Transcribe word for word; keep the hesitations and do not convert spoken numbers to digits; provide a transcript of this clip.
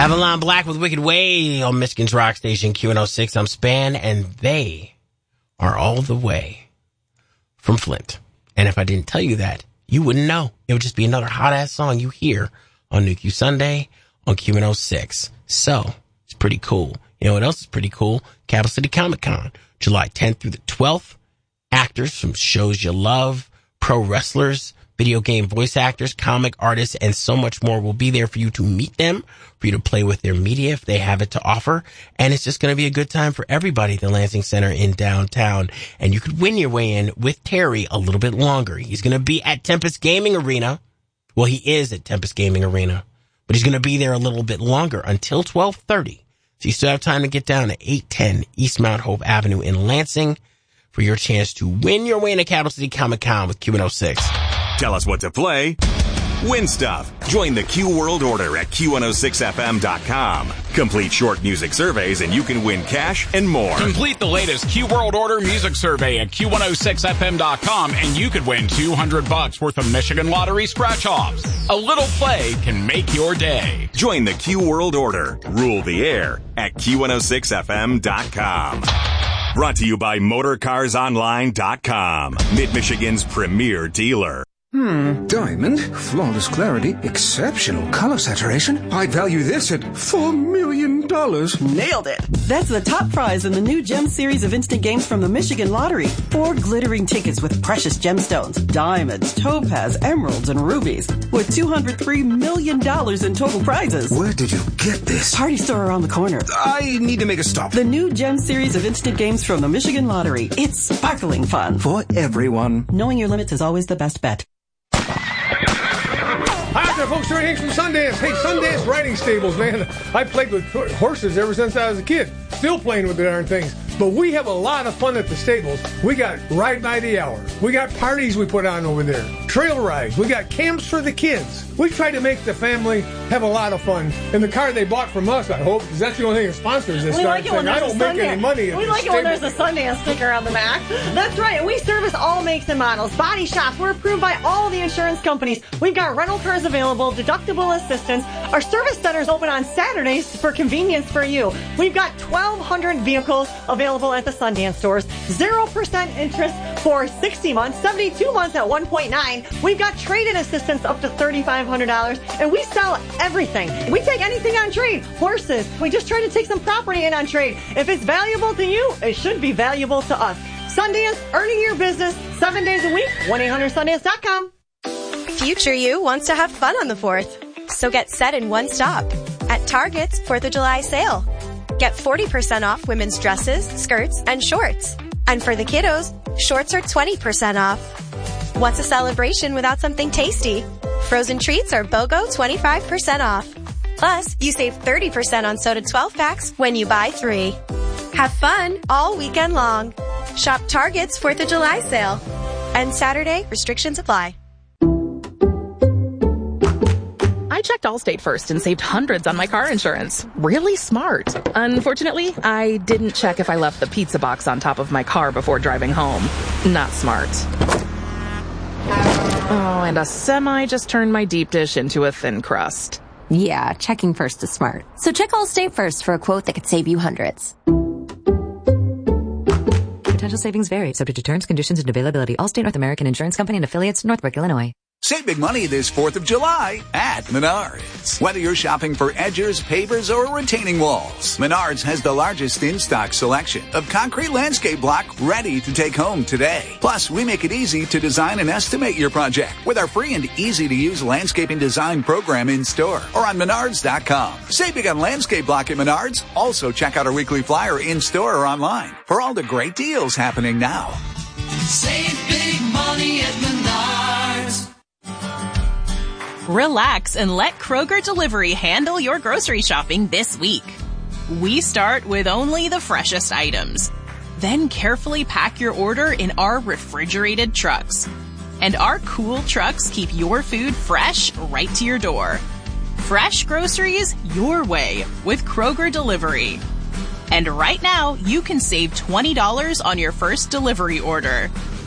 Avalon Black with Wicked Way on Michigan's Rock Station Q one oh six. I'm Span, and they are all the way from Flint. And if I didn't tell you that, you wouldn't know. It would just be another hot-ass song you hear on New Q Sunday on Q one oh six. So, it's pretty cool. You know what else is pretty cool? Capital City Comic Con, July tenth through the twelfth. Actors from shows you love, pro wrestlers, video game voice actors, comic artists, and so much more will be there for you to meet them, for you to play with their media if they have it to offer. And it's just going to be a good time for everybody at the Lansing Center in downtown. And you could win your way in with Terry a little bit longer. He's going to be at Tempest Gaming Arena. Well, he is at Tempest Gaming Arena, but he's going to be there a little bit longer until twelve thirty. So you still have time to get down to eight ten East Mount Hope Avenue in Lansing for your chance to win your way into Capital City Comic Con with Q one oh six. Tell us what to play. Win stuff. Join the Q World Order at Q one oh six F M dot com. Complete short music surveys and you can win cash and more. Complete the latest Q World Order music survey at Q one oh six F M dot com and you could win two hundred bucks worth of Michigan Lottery scratch-offs. A little play can make your day. Join the Q World Order. Rule the air at Q one oh six F M dot com. Brought to you by Motor Cars Online dot com, Mid-Michigan's premier dealer. Hmm, diamond, flawless clarity, exceptional color saturation. I'd value this at four million dollars. Nailed it. That's the top prize in the new Gem series of instant games from the Michigan Lottery. Four glittering tickets with precious gemstones, diamonds, topaz, emeralds, and rubies, with two hundred three million dollars in total prizes. Where did you get this? Party store around the corner. I need to make a stop. The new Gem series of instant games from the Michigan Lottery. It's sparkling fun. For everyone. Knowing your limits is always the best bet. Hi there, folks. Terry Hanks from Sundance. Hey, Sundance Riding Stables, man. I played with horses ever since I was a kid. Still playing with the darn things. But we have a lot of fun at the stables. We got Ride by the Hour. We got parties we put on over there. Trail rides. We got camps for the kids. We try to make the family have a lot of fun. And the car they bought from us, I hope, because that's the only thing that sponsors this we darn like it thing. when I there's don't a make any money at We the like it when stable. there's a Sundance sticker on the back. That's right. And we service all makes and models. Body shops. We're approved by all the insurance companies. We've got rental cars available, deductible assistance. Our service center's open on Saturdays for convenience for you. We've got twelve hundred vehicles available at the Sundance stores. zero percent interest for sixty months, seventy-two months at one point nine. We've got trade-in assistance up to three thousand five hundred dollars. And we sell everything. We take anything on trade. Horses. We just try to take some property in on trade. If it's valuable to you, it should be valuable to us. Sundance, earning your business, seven days a week, one eight hundred Sundance dot com. Future you wants to have fun on the fourth. So get set in one stop at Target's fourth of July sale. Get forty percent off women's dresses, skirts, and shorts. And for the kiddos, shorts are twenty percent off. What's a celebration without something tasty? Frozen treats are BOGO twenty-five percent off. Plus, you save thirty percent on soda twelve packs when you buy three. Have fun all weekend long. Shop Target's fourth of July sale. And Saturday, restrictions apply. I checked Allstate first and saved hundreds on my car insurance. Really smart. Unfortunately, I didn't check if I left the pizza box on top of my car before driving home. Not smart. Oh, and a semi just turned my deep dish into a thin crust. Yeah, checking first is smart. So check Allstate first for a quote that could save you hundreds. Potential savings vary, subject to terms, conditions, and availability. Allstate North American Insurance Company and affiliates, Northbrook, Illinois. Save big money this fourth of July at Menards. Whether you're shopping for edgers, pavers, or retaining walls, Menards has the largest in-stock selection of concrete landscape block ready to take home today. Plus, we make it easy to design and estimate your project with our free and easy-to-use landscaping design program in-store or on Menards dot com. Save big on landscape block at Menards. Also, check out our weekly flyer in-store or online for all the great deals happening now. Save big money at Menards. Relax and let Kroger Delivery handle your grocery shopping this week. We start with only the freshest items. Then carefully pack your order in our refrigerated trucks. And our cool trucks keep your food fresh right to your door. Fresh groceries your way with Kroger Delivery. And right now, you can save twenty dollars on your first delivery order.